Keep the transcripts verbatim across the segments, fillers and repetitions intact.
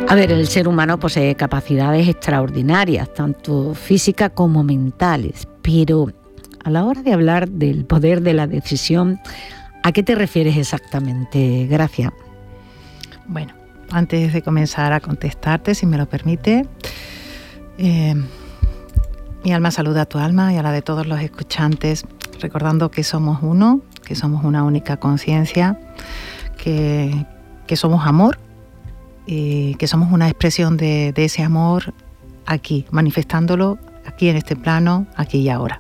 A ver, el ser humano posee capacidades extraordinarias, tanto físicas como mentales, pero a la hora de hablar del poder de la decisión, ¿a qué te refieres exactamente, Gracia? Bueno, antes de comenzar a contestarte, si me lo permite, eh, mi alma saluda a tu alma y a la de todos los escuchantes, recordando que somos uno, que somos una única conciencia, que, que somos amor, y que somos una expresión de, de ese amor aquí, manifestándolo aquí en este plano, aquí y ahora.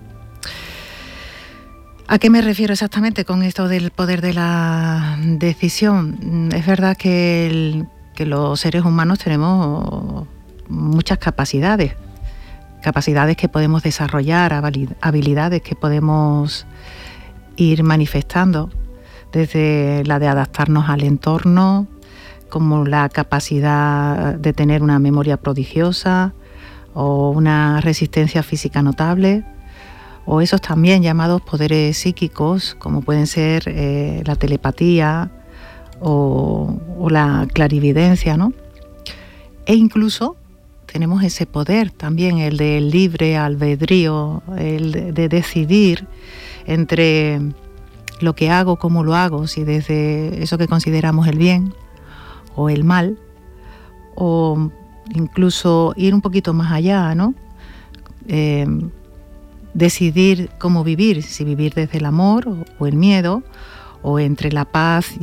¿A qué me refiero exactamente con esto del poder de la decisión? Es verdad que, el, que los seres humanos tenemos muchas capacidades, capacidades que podemos desarrollar, habilidades que podemos ir manifestando, desde la de adaptarnos al entorno, como la capacidad de tener una memoria prodigiosa o una resistencia física notable, o esos también llamados poderes psíquicos, como pueden ser eh, la telepatía o, o la clarividencia, ¿no? E incluso tenemos ese poder también, el del libre albedrío, el de, de decidir entre lo que hago, cómo lo hago, si desde eso que consideramos el bien o el mal, o incluso ir un poquito más allá, ¿no? Eh, decidir cómo vivir, si vivir desde el amor o, o el miedo, o entre la paz